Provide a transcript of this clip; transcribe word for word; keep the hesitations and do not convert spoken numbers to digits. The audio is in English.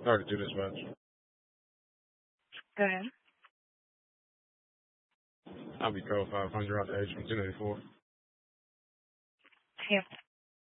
thirty-two dispatch. Go ahead. I'll be code five hundred out the age from ten eighty-four. Here.